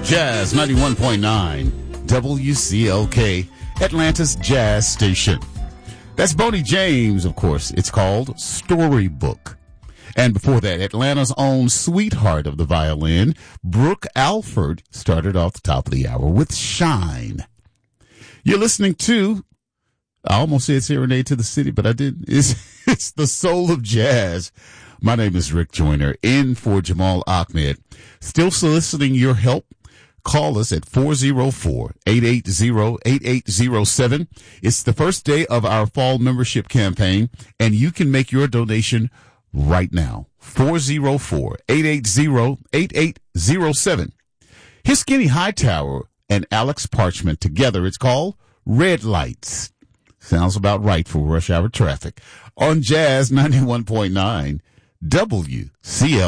Jazz 91.9 WCLK, Atlanta's Jazz Station. That's Boney James, of course. It's called Storybook. And before that, Atlanta's own sweetheart of the violin, Brooke Alford, started off the top of the hour with Shine. You're listening to, I almost said Serenade to the City, but I didn't. It's the soul of jazz. My name is Rick Joyner, in for Jamal Ahmed. Still soliciting your help. Call us at 404-880-8807. It's the first day of our fall membership campaign, and you can make your donation right now. 404-880-8807. Here's Skinny Hightower and Alex Parchment together. It's called Red Lights. Sounds about right for rush hour traffic. On Jazz 91.9 WCL.